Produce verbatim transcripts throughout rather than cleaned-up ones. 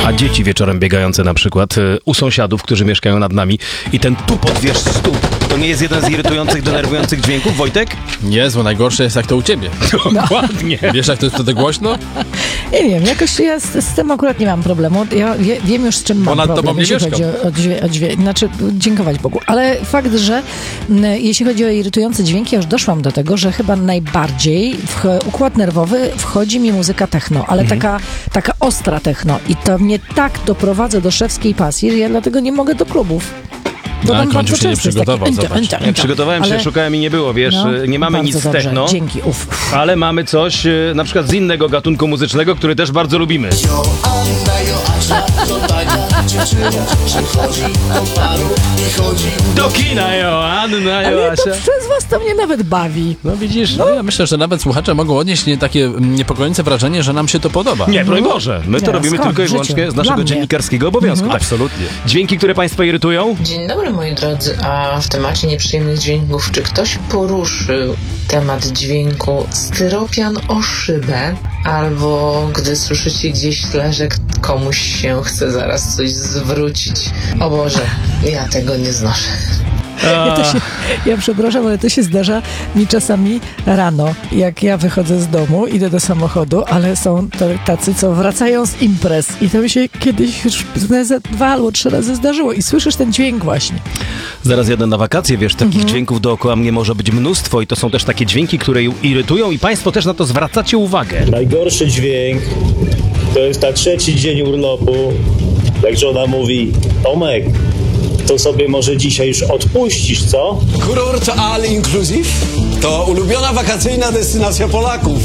A dzieci wieczorem biegające na przykład y, u sąsiadów, którzy mieszkają nad nami i ten tupot, wiesz, stóp, to nie jest jeden z irytujących, denerwujących dźwięków, Wojtek? Jest, bo najgorsze jest jak to u ciebie. Dokładnie. Wiesz, jak to jest wtedy głośno? Nie wiem, jakoś ja z, z tym akurat nie mam problemu. Ja wie, wiem już, z czym mam nad problem, tobą nie jeśli mieszkam. chodzi o, o, dźwię, o dźwięk. Znaczy, dziękować Bogu. Ale fakt, że m, jeśli chodzi o irytujące dźwięki, ja już doszłam do tego, że chyba najbardziej w układ nerwowy wchodzi mi muzyka techno, ale Mhm. taka, taka ostra techno. I to mnie tak doprowadza do szewskiej pasji, że ja dlatego nie mogę do klubów. Bo A, tam końcu bardzo się nie często jest przygotował, takie zobacz. enta, enta, Ja enta. przygotowałem się, Ale- szukałem i nie było, wiesz, no, y, nie mamy bardzo nic z dobrze. techno, Dzięki, uf. ale mamy coś y, na przykład z innego gatunku muzycznego, który też bardzo lubimy. Joanna, Joasia, to tania dziewczyna, przychodzi do baru i chodzi Do kina, Joanna, Ale to Joasia. przez was to mnie nawet bawi. No widzisz, No, ja myślę, że nawet słuchacze mogą odnieść nie takie mm, niepokojące wrażenie, że nam się to podoba. nie, broń Boże, my to Nie, robimy skąd? tylko i W życiu. wyłącznie z Dla naszego mnie. dziennikarskiego obowiązku. Tak. Absolutnie. Dźwięki, które Państwa irytują? Dzień dobry moi drodzy, a w temacie nieprzyjemnych dźwięków, czy ktoś poruszył temat dźwięku styropian o szybę, albo gdy słyszycie gdzieś w tle, że komuś się chce zaraz coś zwrócić? O Boże, ja tego nie znoszę. Ja, to się, ja przepraszam, ale to się zdarza mi czasami rano, jak ja wychodzę z domu, idę do samochodu, ale są to tacy, co wracają z imprez i to mi się kiedyś już ze dwa albo trzy razy zdarzyło i słyszysz ten dźwięk właśnie. Zaraz jadę na wakacje, wiesz, takich dźwięków dookoła mnie może być mnóstwo i to są też takie dźwięki, które irytują i Państwo też na to zwracacie uwagę. Najgorszy dźwięk to jest na trzeci dzień urlopu, jak żona mówi: Tomek, to sobie może dzisiaj już odpuścisz, co? Kurort All Inclusive to ulubiona wakacyjna destynacja Polaków.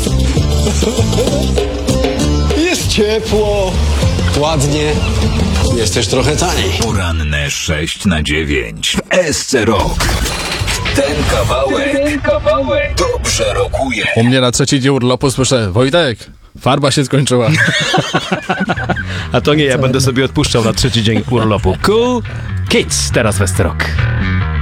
Jest ciepło, ładnie, jest też trochę taniej. Poranne sześć na dziewięć w S C Rock. Ten kawałek, ten kawałek dobrze rokuje. U mnie na trzeci dzień urlopu słyszę: Wojtek, farba się skończyła. A to nie, ja będę sobie odpuszczał na trzeci dzień urlopu. Cool Kids, teraz w S C Rock.